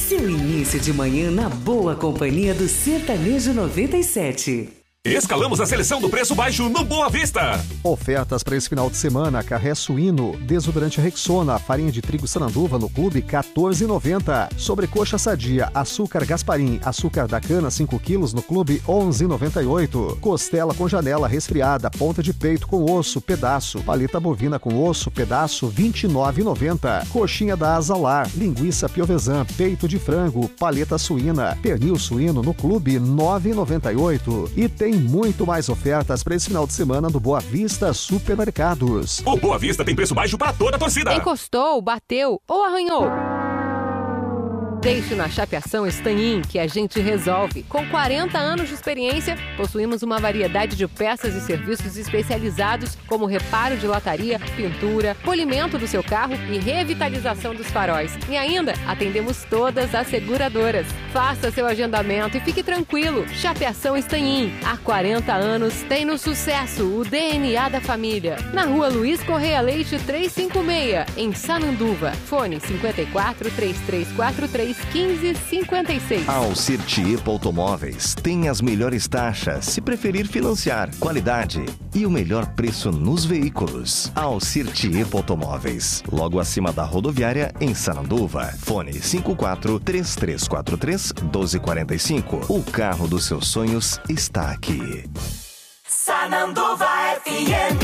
Seu início de manhã na boa companhia do Sertanejo 97. Escalamos a seleção do preço baixo no Boa Vista. Ofertas para esse final de semana: carré suíno, desodorante Rexona, farinha de trigo Sananduva no clube R$14,90. Sobrecoxa sadia, açúcar Gasparim, açúcar da cana 5 quilos no clube R$11,98. Costela com janela resfriada, ponta de peito com osso, pedaço. Paleta bovina com osso, pedaço R$29,90. Coxinha da Azalar, linguiça piovesan, peito de frango, paleta suína, pernil suíno no clube R$9,98. E tem muito mais ofertas para esse final de semana do Boa Vista Supermercados. O Boa Vista tem preço baixo para toda a torcida. Encostou, bateu ou arranhou? Deixe na Chapeação Stanhin, que a gente resolve. Com 40 anos de experiência, possuímos uma variedade de peças e serviços especializados, como reparo de lataria, pintura, polimento do seu carro e revitalização dos faróis. E ainda, atendemos todas as seguradoras. Faça seu agendamento e fique tranquilo. Chapeação Stanhin, há 40 anos, tem no sucesso o DNA da família. Na Rua Luiz Correia Leite 356, em Sananduva. Fone 54 3343 1556. Alcir Tiepo Automóveis tem as melhores taxas, se preferir financiar, qualidade e o melhor preço nos veículos. Alcir Tiepo Automóveis, logo acima da rodoviária em Sananduva. Fone 54 3343 1245. O carro dos seus sonhos está aqui. Sananduva FM.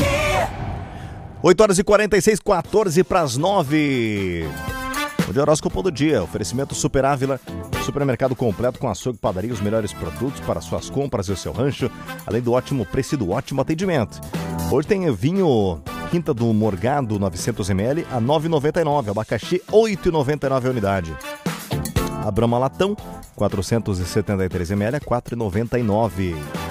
8h46, 8:45. O de horóscopo do dia, oferecimento Super Ávila, supermercado completo com açougue, padaria, os melhores produtos para suas compras e o seu rancho, além do ótimo preço e do ótimo atendimento. Hoje tem vinho Quinta do Morgado 900ml a R$ 9,99, abacaxi R$ 8,99 a unidade. A Brahma Latão 473ml a R$ 4,99.